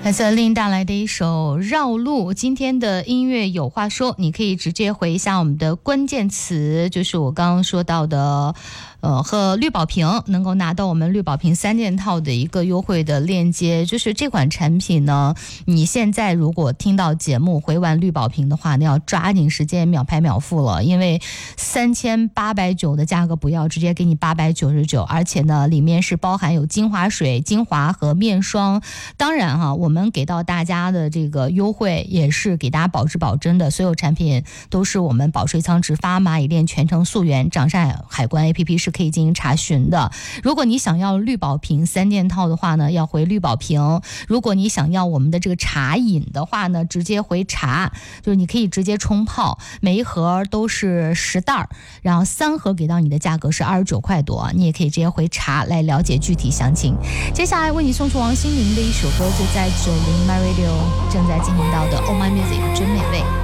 来自令带来的一首绕路。今天的音乐有话说，你可以直接回一下我们的关键词，就是我刚刚说到的和绿宝瓶能够拿到我们绿宝瓶3件套的一个优惠的链接。就是这款产品呢，你现在如果听到节目回完绿宝瓶的话，那要抓紧时间秒拍秒付了，因为3890的价格不要，直接给你899，而且呢里面是包含有精华水、精华和面霜。当然哈，我们给到大家的这个优惠也是给大家保质保真的，所有产品都是我们保税仓直发，蚂蚁链全程溯源，掌上海关 APP 是可以进行查询的。如果你想要绿宝瓶3件套的话呢，要回绿宝瓶；如果你想要我们的这个茶饮的话呢，直接回茶，就是你可以直接冲泡，每一盒都是10袋，然后3盒给到你的价格是29块多，你也可以直接回茶来了解具体详情。接下来为你送出王心凌的一首歌，就在90 My Radio 正在进行到的 Oh My Music 真美味。